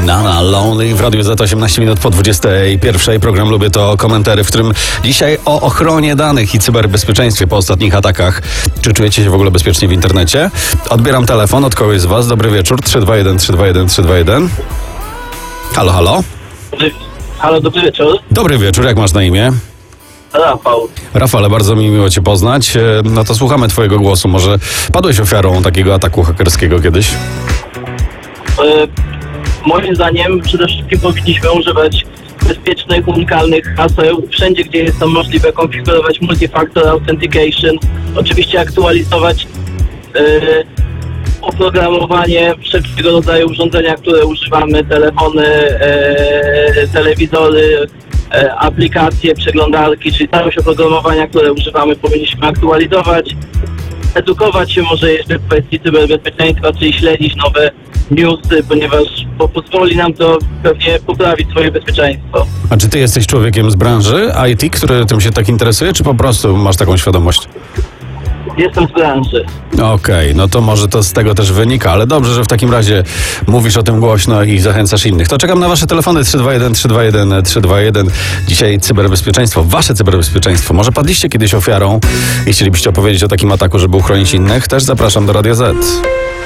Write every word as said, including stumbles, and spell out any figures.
Nana Lonely w Radiu Z osiemnaście minut po dwudziestej pierwszej. Program Lubię to komentary, w którym dzisiaj o ochronie danych i cyberbezpieczeństwie po ostatnich atakach. Czy czujecie się w ogóle bezpiecznie w internecie? Odbieram telefon od kogoś z was. Dobry wieczór. trzy dwa jeden trzy dwa jeden trzy dwa jeden. Halo, halo. Halo, dobry wieczór. Dobry wieczór. Jak masz na imię? Rafał. Rafale, bardzo mi miło cię poznać. No to słuchamy twojego głosu. Może padłeś ofiarą takiego ataku hakerskiego kiedyś? E, moim zdaniem przede wszystkim powinniśmy używać bezpiecznych, unikalnych haseł wszędzie, gdzie jest to możliwe, konfigurować multifactor authentication, oczywiście aktualizować e, oprogramowanie wszelkiego rodzaju urządzenia, które używamy, telefony, e, telewizory, e, aplikacje, przeglądarki, czyli całość oprogramowania, które używamy, powinniśmy aktualizować, edukować się może jeszcze w kwestii cyberbezpieczeństwa, czyli śledzić nowe newsy, ponieważ po, pozwoli nam to pewnie poprawić swoje bezpieczeństwo. A czy ty jesteś człowiekiem z branży I T, który tym się tak interesuje, czy po prostu masz taką świadomość? Jestem z branży. Okej, no to może to z tego też wynika, ale dobrze, że w takim razie mówisz o tym głośno i zachęcasz innych. To czekam na wasze telefony trzy dwa jeden trzy dwa jeden trzy dwa jeden. Dzisiaj cyberbezpieczeństwo, wasze cyberbezpieczeństwo. Może padliście kiedyś ofiarą i chcielibyście opowiedzieć o takim ataku, żeby uchronić innych? Też zapraszam do Radia Z.